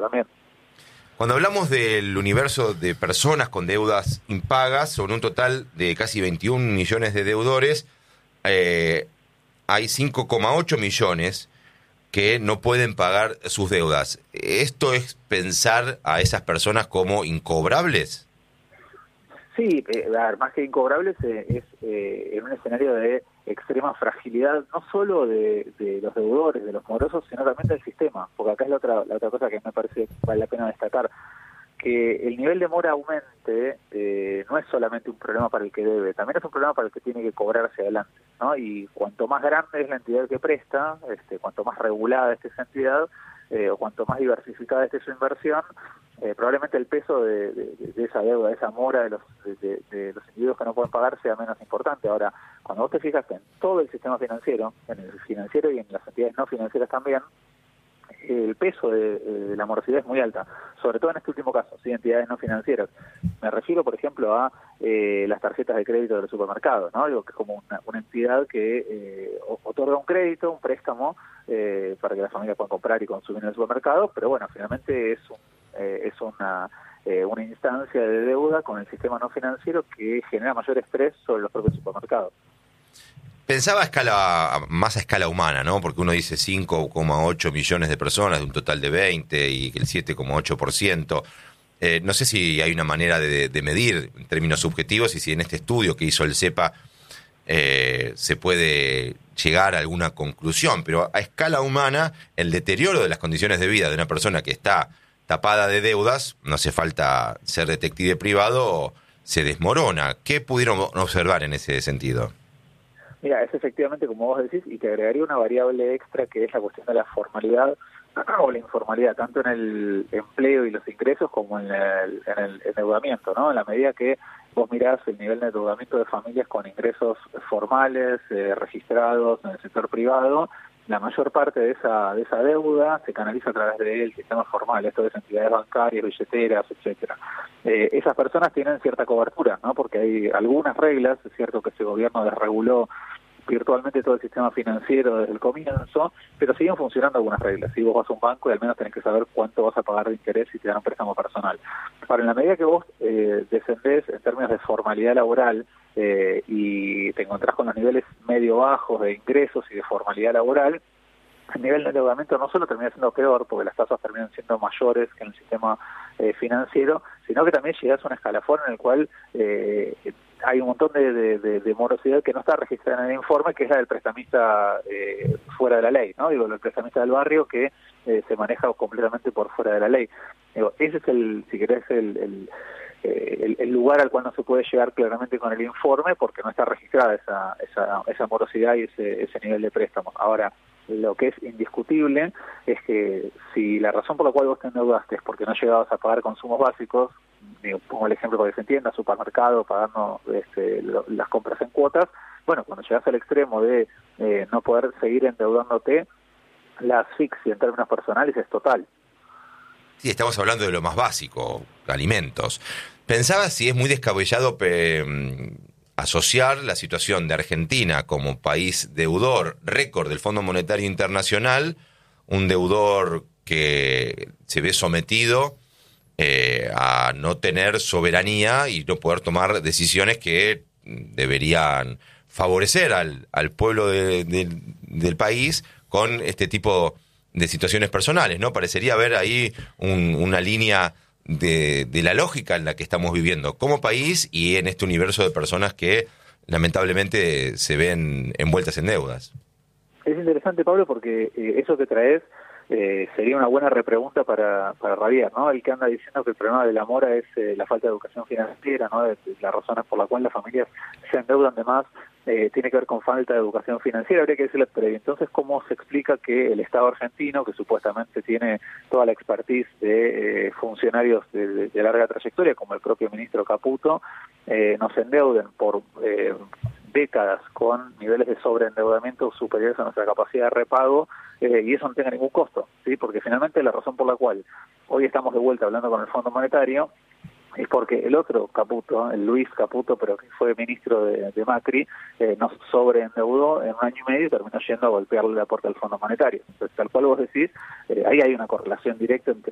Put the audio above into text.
también. Cuando hablamos del universo de personas con deudas impagas, sobre un total de casi 21 millones de deudores, hay 5,8 millones que no pueden pagar sus deudas. ¿Esto es pensar a esas personas como incobrables? Sí, a ver, más que incobrables, es en un escenario de extrema fragilidad, no solo de los deudores, de los morosos, sino también del sistema, porque acá es la otra cosa que me parece que vale la pena destacar, que el nivel de mora aumente no es solamente un problema para el que debe, también es un problema para el que tiene que cobrar hacia adelante, ¿no? Y cuanto más grande es la entidad que presta, cuanto más regulada esté esa entidad, o cuanto más diversificada esté su inversión, probablemente el peso de esa deuda, de esa mora de los individuos que no pueden pagar sea menos importante. Ahora, cuando vos te fijas en todo el sistema financiero, en el financiero y en las entidades no financieras también, el peso de la morosidad es muy alta, sobre todo en este último caso, ¿sí? Entidades no financieras. Me refiero, por ejemplo, a las tarjetas de crédito del supermercado, ¿no? Digo que es como una entidad que otorga un crédito, un préstamo, para que las familias puedan comprar y consumir en el supermercado, pero bueno, finalmente es una instancia de deuda con el sistema no financiero que genera mayor estrés sobre los propios supermercados. Pensaba más a escala humana, ¿no? Porque uno dice 5,8 millones de personas de un total de 20 y el 7,8%. No sé si hay una manera de medir en términos subjetivos y si en este estudio que hizo el CEPA se puede llegar a alguna conclusión, pero a escala humana el deterioro de las condiciones de vida de una persona que está tapada de deudas, no hace falta ser detective privado, se desmorona. ¿Qué pudieron observar en ese sentido? Mira, es efectivamente como vos decís, y te agregaría una variable extra que es la cuestión de la formalidad o la informalidad, tanto en el empleo y los ingresos como en el endeudamiento, ¿no? En la medida que vos mirás el nivel de endeudamiento de familias con ingresos formales, registrados en el sector privado, la mayor parte de esa deuda se canaliza a través del sistema formal, esto es entidades bancarias, billeteras, etcétera. Esas personas tienen cierta cobertura, ¿no? Porque hay algunas reglas, es cierto que este gobierno desreguló virtualmente todo el sistema financiero desde el comienzo, pero siguen funcionando algunas reglas. Si vos vas a un banco y al menos tenés que saber cuánto vas a pagar de interés si te dan un préstamo personal. Ahora, en la medida que vos descendés en términos de formalidad laboral y te encontrás con los niveles medio-bajos de ingresos y de formalidad laboral, el nivel de endeudamiento no solo termina siendo peor, porque las tasas terminan siendo mayores que en el sistema financiero, sino que también llegás a un escalafón en el cual hay un montón de morosidad que no está registrada en el informe, que es la del prestamista fuera de la ley, ¿no? Digo, el prestamista del barrio que se maneja completamente por fuera de la ley. Digo, ese es si querés, el lugar al cual no se puede llegar claramente con el informe, porque no está registrada esa morosidad y ese nivel de préstamos. Ahora, lo que es indiscutible es que si la razón por la cual vos te endeudaste es porque no llegabas a pagar consumos básicos, pongo el ejemplo para que se entienda, supermercado, pagando las compras en cuotas, bueno, cuando llegas al extremo de no poder seguir endeudándote, la asfixia en términos personales es total. Sí, estamos hablando de lo más básico, alimentos. Pensaba si es muy descabellado asociar la situación de Argentina como país deudor récord del Fondo Monetario Internacional, un deudor que se ve sometido a no tener soberanía y no poder tomar decisiones que deberían favorecer al pueblo del país con este tipo de situaciones personales, ¿no? Parecería haber ahí una línea de la lógica en la que estamos viviendo como país y en este universo de personas que lamentablemente se ven envueltas en deudas. Es interesante, Pablo, porque eso que traes sería una buena repregunta para rabiar, ¿no? El que anda diciendo que el problema de la mora es la falta de educación financiera, ¿no? Las razones por las cuales las familias se endeudan de más tiene que ver con falta de educación financiera. Habría que decirle, pero entonces, ¿cómo se explica que el Estado argentino, que supuestamente tiene toda la expertise de funcionarios de larga trayectoria, como el propio ministro Caputo, nos endeuden por décadas con niveles de sobreendeudamiento superiores a nuestra capacidad de repago y eso no tenga ningún costo, ¿sí? Porque finalmente la razón por la cual hoy estamos de vuelta hablando con el Fondo Monetario es porque el otro Caputo, el Luis Caputo, pero que fue ministro de Macri, nos sobreendeudó en un año y medio y terminó yendo a golpearle la puerta del Fondo Monetario. Entonces, tal cual vos decís, ahí hay una correlación directa entre